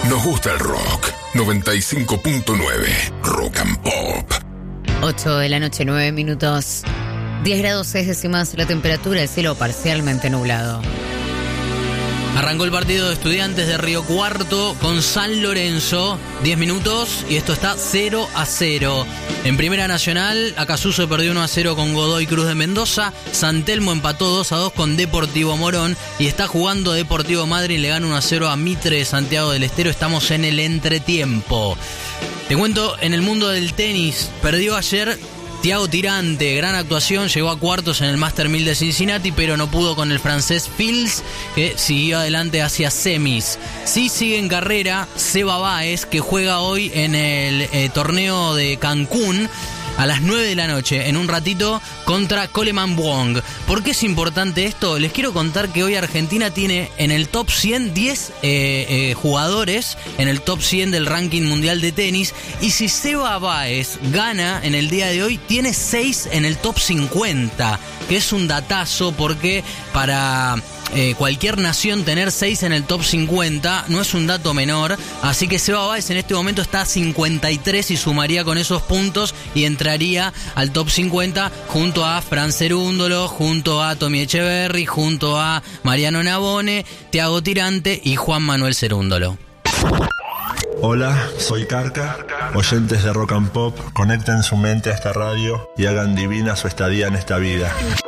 Nos gusta el rock. 95.9 Rock and Pop. 8 de la noche, 9 minutos. 10 grados 6 décimas la temperatura, el cielo parcialmente nublado. Arrancó el partido de Estudiantes de Río Cuarto con San Lorenzo, 10 minutos y esto está 0-0. En Primera Nacional, Acasuso perdió 1-0 con Godoy Cruz de Mendoza, San Telmo empató 2-2 con Deportivo Morón y está jugando Deportivo Madryn, le gana 1-0 a Mitre de Santiago del Estero, estamos en el entretiempo. Te cuento, en el mundo del tenis, perdió ayer Thiago Tirante, gran actuación, llegó a cuartos en el Master 1000 de Cincinnati, pero no pudo con el francés Fils, que siguió adelante hacia semis. Sí sigue en carrera Seba Báez, que juega hoy en el torneo de Cancún a las 9 de la noche, en un ratito, contra Coleman Wong. ¿Por qué es importante esto? Les quiero contar que hoy Argentina tiene en el top 100 10 jugadores en el top 100 del ranking mundial de tenis, y si Seba Báez gana en el día de hoy, tiene 6 en el top 50, que es un datazo porque para cualquier nación tener 6 en el top 50 no es un dato menor, así que Seba Báez en este momento está a 53 y sumaría con esos puntos y entraría al top 50 junto a Fran Cerúndolo, junto a Tommy Echeverry, junto a Mariano Navone, Thiago Tirante y Juan Manuel Cerúndolo. Hola, soy Carca. Oyentes de Rock and Pop, conecten su mente a esta radio y hagan divina su estadía en esta vida.